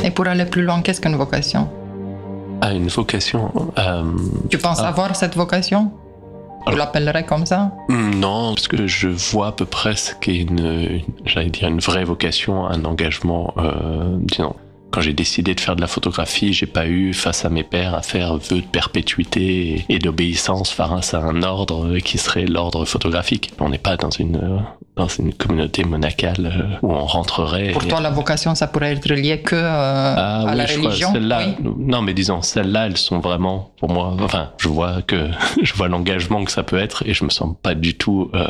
Et pour aller plus loin, qu'est-ce qu'une vocation? Une vocation. Tu penses avoir cette vocation? Tu l'appellerais comme ça? Non, parce que je vois à peu près ce qu'est une vraie vocation, un engagement, disons. Quand j'ai décidé de faire de la photographie, j'ai pas eu face à mes pairs à faire vœu de perpétuité et d'obéissance face à un ordre qui serait l'ordre photographique. On n'est pas dans une communauté monacale où on rentrerait. Pour toi, la vocation, ça pourrait être lié que à la religion? Celles-là, oui. Non, mais disons, celles-là, elles sont vraiment, pour moi, enfin, je vois l'engagement que ça peut être et je me sens pas du tout